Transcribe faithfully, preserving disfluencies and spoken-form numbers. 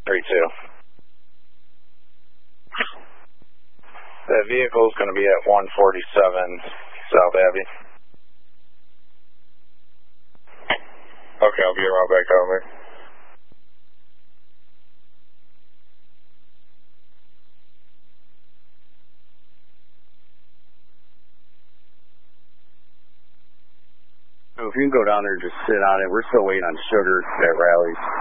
three two. That vehicle is going to be at one forty-seven South Abbey. Okay, I'll be around back down there. So if you can go down there and just sit on it, we're still waiting on Sugar at rallies.